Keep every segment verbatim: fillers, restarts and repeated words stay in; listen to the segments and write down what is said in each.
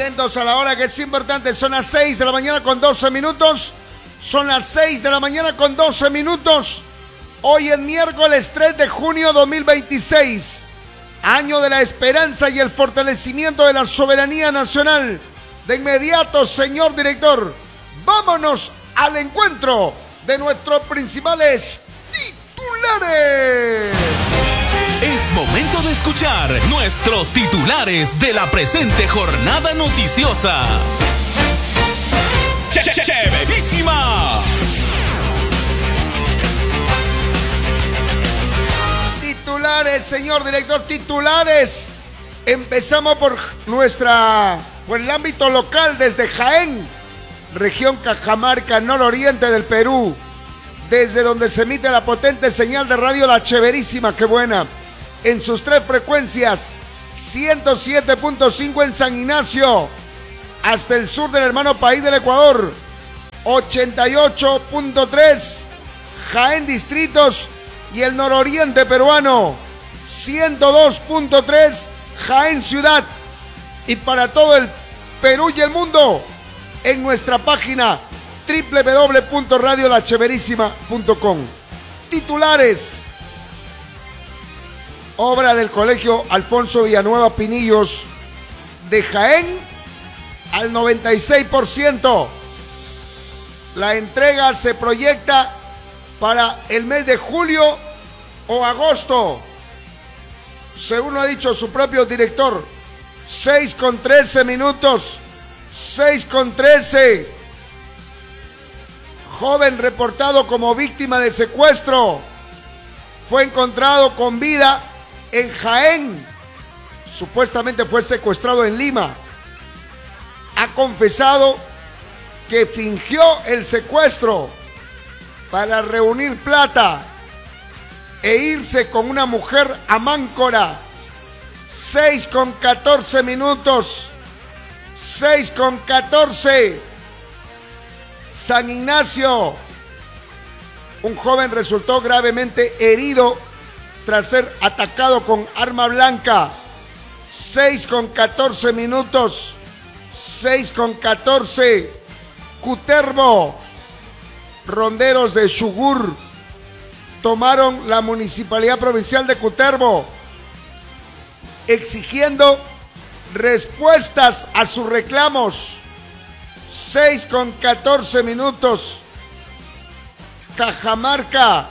Atentos a la hora que es importante, son las seis de la mañana con doce minutos. Son las seis de la mañana con doce minutos. Hoy es miércoles tres de junio dos mil veintiséis. Año de la esperanza y el fortalecimiento de la soberanía nacional. De inmediato, señor director, vámonos al encuentro de nuestros principales titulares. Es momento de escuchar nuestros titulares de la presente jornada noticiosa. ¡Che, che, che, cheverísima! Titulares, señor director, titulares. Empezamos por nuestra, por el ámbito local desde Jaén, región Cajamarca, nororiente del Perú, desde donde se emite la potente señal de radio La Cheverísima, qué buena, en sus tres frecuencias, ciento siete punto cinco en San Ignacio, hasta el sur del hermano país del Ecuador, ochenta y ocho punto tres Jaén Distritos y el nororiente peruano, ciento dos punto tres Jaén Ciudad, y para todo el Perú y el mundo en nuestra página doble u doble u doble u punto radio la cheverísima punto com. Titulares. Obra del Colegio Alfonso Villanueva Pinillos de Jaén al noventa y seis por ciento. La entrega se proyecta para el mes de julio o agosto, según lo ha dicho su propio director. seis con trece minutos. seis con trece. Joven reportado como víctima de secuestro fue encontrado con vida en Jaén. Supuestamente fue secuestrado en Lima. Ha confesado que fingió el secuestro para reunir plata e irse con una mujer a Máncora. seis con catorce minutos. seis con catorce. San Ignacio. Un joven resultó gravemente herido tras ser atacado con arma blanca. seis con catorce minutos. seis con catorce. Cutervo. Ronderos de Xugur tomaron la municipalidad provincial de Cutervo, exigiendo respuestas a sus reclamos. seis con catorce minutos. Cajamarca.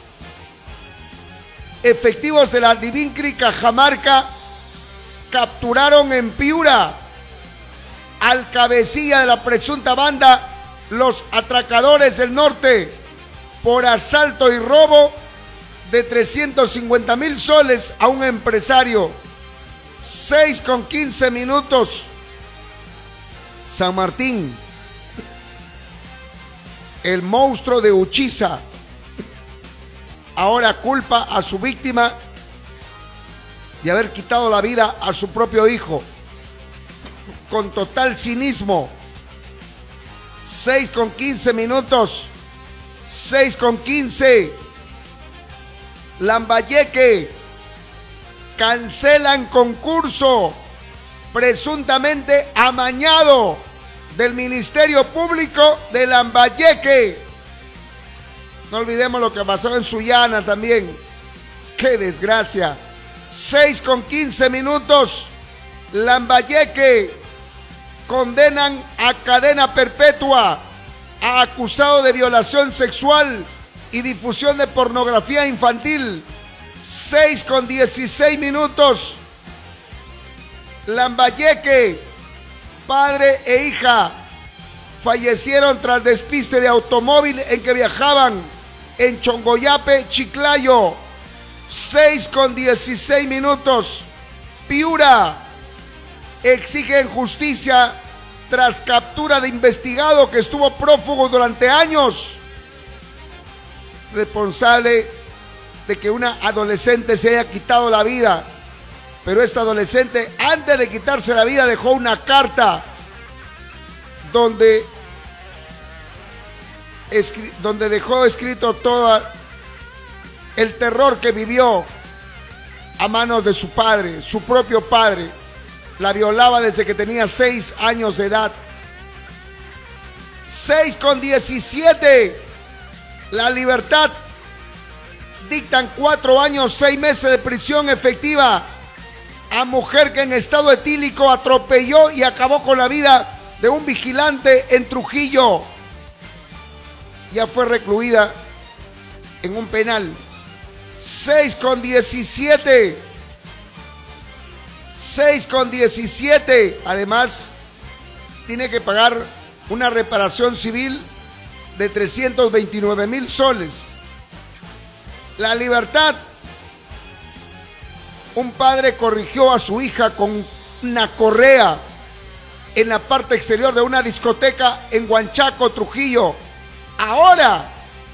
Efectivos de la Divincri Cajamarca capturaron en Piura al cabecilla de la presunta banda Los Atracadores del Norte por asalto y robo de trescientos cincuenta mil soles a un empresario. seis con quince minutos. San Martín. El monstruo de Uchiza ahora culpa a su víctima de haber quitado la vida a su propio hijo, con total cinismo. seis con quince minutos. seis con quince. Lambayeque. Cancelan concurso presuntamente amañado del Ministerio Público de Lambayeque. No olvidemos lo que pasó en Sullana también. ¡Qué desgracia! seis con quince minutos. Lambayeque. Condenan a cadena perpetua a acusado de violación sexual y difusión de pornografía infantil. seis con dieciséis minutos. Lambayeque. Padre e hija fallecieron tras despiste de automóvil en que viajaban en Chongoyape, Chiclayo. seis con dieciséis minutos. Piura. Exigen justicia tras captura de investigado que estuvo prófugo durante años, responsable de que una adolescente se haya quitado la vida. Pero esta adolescente, antes de quitarse la vida, dejó una carta donde, escri- donde dejó escrito todo el terror que vivió a manos de su padre, su propio padre. la violaba desde que tenía seis años de edad. seis con diecisiete. La Libertad. Dictan cuatro años, seis meses de prisión efectiva a mujer que en estado etílico atropelló y acabó con la vida de un vigilante en Trujillo. Ya fue recluida en un penal. seis con diecisiete. seis con diecisiete. Además, tiene que pagar una reparación civil de trescientos veintinueve mil soles. La Libertad. Un padre corrigió a su hija con una correa en la parte exterior de una discoteca en Huanchaco, Trujillo. Ahora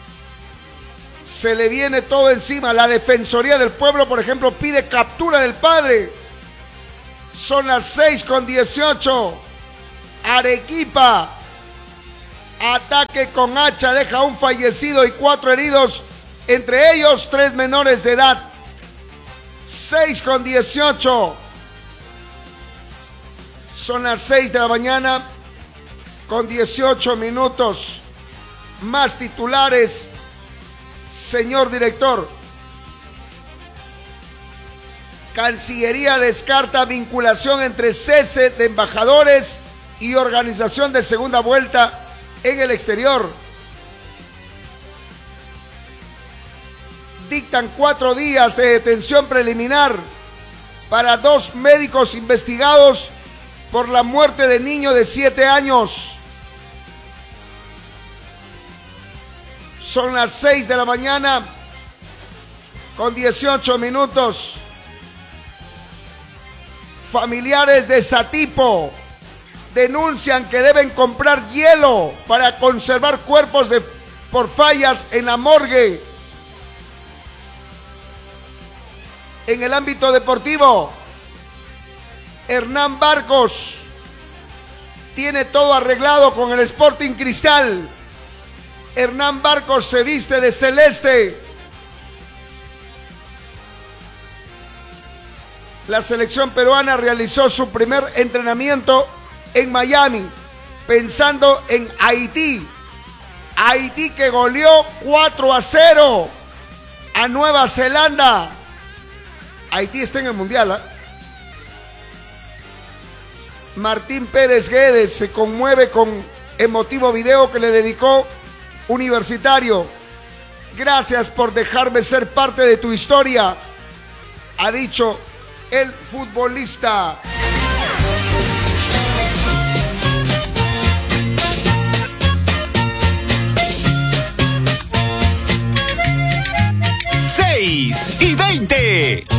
se le viene todo encima. La Defensoría del Pueblo, por ejemplo, pide captura del padre. Son las seis con dieciocho. Arequipa. Ataque con hacha deja un fallecido y cuatro heridos, entre ellos tres menores de edad. seis con dieciocho. Son las seis de la mañana con dieciocho minutos. Más titulares, señor director. Cancillería descarta vinculación entre cese de embajadores y organización de segunda vuelta en el exterior. Dictan cuatro días de detención preliminar para dos médicos investigados por la muerte de niño de siete años. Son las seis de la mañana con dieciocho minutos. Familiares de Satipo denuncian que deben comprar hielo para conservar cuerpos de, por fallas en la morgue. En el ámbito deportivo, Hernán Barcos tiene todo arreglado con el Sporting Cristal. Hernán Barcos se viste de celeste. La selección peruana realizó su primer entrenamiento en Miami, pensando en Haití. Haití que goleó cuatro a cero a Nueva Zelanda. Haití está en el Mundial, ¿eh? Martín Pérez Guedes se conmueve con emotivo video que le dedicó Universitario. Gracias por dejarme ser parte de tu historia, ha dicho el futbolista. seis y veinte.